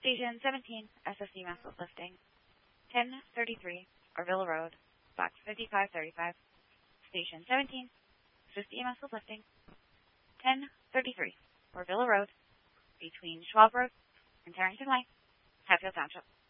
Station 17, SSC Massive Lifting. 1033, Orville Road, Box 5535. Station 17, SSC Massive Lifting. 1033, Orville Road, between Schwab Road and Tarrington Way, Hatfield Township.